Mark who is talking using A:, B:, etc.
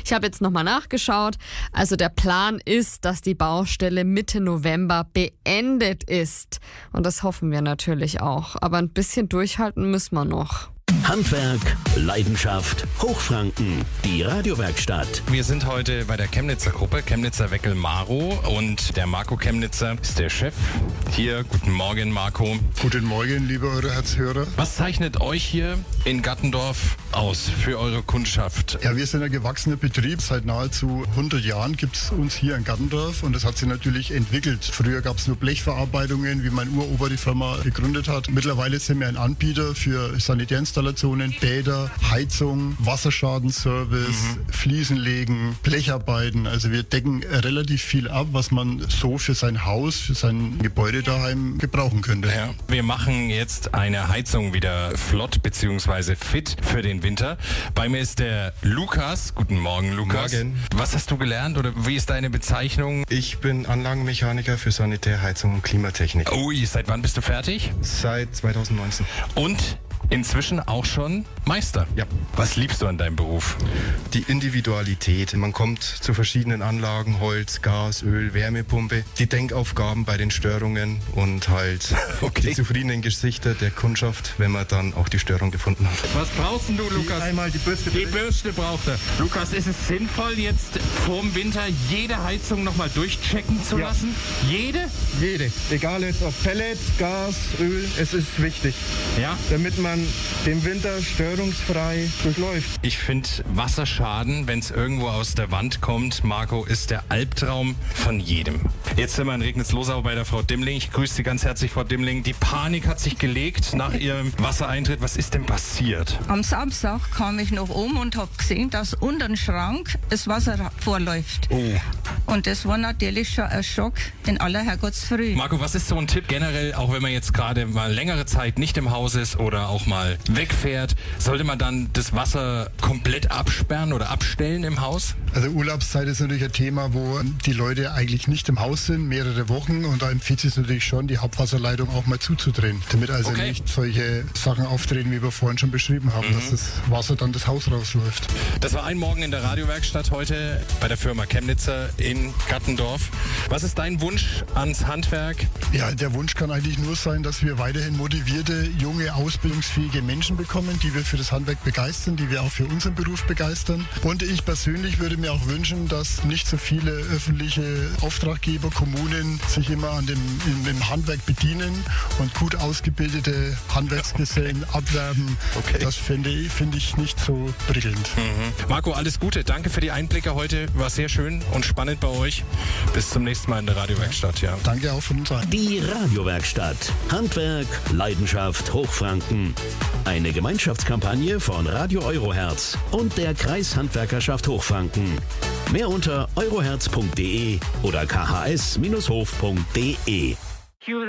A: Ich habe jetzt nochmal nachgeschaut. Also der Plan ist, dass die Baustelle Mitte November beendet ist. Und das hoffen wir natürlich auch. Aber ein bisschen durchhalten müssen wir noch.
B: Handwerk, Leidenschaft, Hochfranken, die Radiowerkstatt.
C: Wir sind heute bei der Chemnitzer Gruppe, Chemnitzer Weckel-Maro, und der Marco Chemnitzer ist der Chef hier. Guten Morgen, Marco.
D: Guten Morgen, liebe Euroherz-Hörer.
C: Was zeichnet euch hier in Gattendorf aus für eure Kundschaft?
D: Ja, wir sind ein gewachsener Betrieb. Seit nahezu 100 Jahren gibt es uns hier in Gattendorf und das hat sich natürlich entwickelt. Früher gab es nur Blechverarbeitungen, wie mein Uropa die Firma gegründet hat. Mittlerweile sind wir ein Anbieter für Sanitärinstallationen, Bäder, Heizung, Wasserschadenservice, Fliesenlegen, Blecharbeiten. Also wir decken relativ viel ab, was man so für sein Haus, für sein Gebäude daheim gebrauchen könnte.
C: Ja, wir machen jetzt eine Heizung wieder flott bzw. fit für den Winter. Bei mir ist der Lukas. Guten Morgen, Lukas.
E: Morgen.
C: Was hast du gelernt oder wie ist deine Bezeichnung?
E: Ich bin Anlagenmechaniker für Sanitärheizung und Klimatechnik.
C: Ui, seit wann bist du fertig?
E: Seit 2019.
C: Und inzwischen auch schon Meister.
E: Ja.
C: Was liebst du an deinem Beruf?
E: Die Individualität. Man kommt zu verschiedenen Anlagen, Holz, Gas, Öl, Wärmepumpe. Die Denkaufgaben bei den Störungen und halt die zufriedenen Gesichter der Kundschaft, wenn man dann auch die Störung gefunden hat.
C: Was brauchst du, Lukas?
E: Einmal die Bürste.
C: Die Bürste braucht er. Lukas, ist es sinnvoll, jetzt vorm Winter jede Heizung nochmal durchchecken zu lassen? Jede?
F: Jede. Egal jetzt ob Pellets, Gas, Öl, es ist wichtig.
C: Ja.
F: Damit man den Winter störungsfrei durchläuft.
C: Ich finde Wasserschaden, wenn es irgendwo aus der Wand kommt, Marco, ist der Albtraum von jedem. Jetzt sind wir in Regnitzlosau bei der Frau Dimmling. Ich grüße Sie ganz herzlich, Frau Dimmling. Die Panik hat sich gelegt nach Ihrem Wassereintritt. Was ist denn passiert?
G: Am Samstag kam ich noch und habe gesehen, dass unter dem Schrank das Wasser vorläuft.
C: Oh.
G: Und das war natürlich schon ein Schock in aller Herrgottsfrüh.
C: Marco, was ist so ein Tipp generell, auch wenn man jetzt gerade mal längere Zeit nicht im Haus ist oder auch mal wegfährt, sollte man dann das Wasser komplett absperren oder abstellen im Haus?
D: Also Urlaubszeit ist natürlich ein Thema, wo die Leute eigentlich nicht im Haus sind, mehrere Wochen, und da empfiehlt es sich natürlich schon, die Hauptwasserleitung auch mal zuzudrehen, damit also nicht solche Sachen auftreten, wie wir vorhin schon beschrieben haben, dass das Wasser dann das Haus rausläuft.
C: Das war ein Morgen in der Radiowerkstatt heute bei der Firma Chemnitzer in Gattendorf. Was ist dein Wunsch ans Handwerk?
D: Ja, der Wunsch kann eigentlich nur sein, dass wir weiterhin motivierte, junge, ausbildungsfähige Menschen bekommen, die wir für das Handwerk begeistern, die wir auch für unseren Beruf begeistern. Und ich persönlich würde mir auch wünschen, dass nicht so viele öffentliche Auftraggeber, Kommunen sich immer im Handwerk bedienen und gut ausgebildete Handwerksgesellen abwerben. Das finde ich nicht so prickelnd.
C: Marco, alles Gute. Danke für die Einblicke heute. War sehr schön und spannend bei euch. Bis zum nächsten Mal in der Radiowerkstatt. Ja.
D: Danke auch von uns allen.
B: Die Radiowerkstatt. Handwerk, Leidenschaft, Hochfranken. Eine Gemeinschaftskampagne von Radio Euroherz und der Kreishandwerkerschaft Hochfranken. Mehr unter euroherz.de oder khs-hof.de.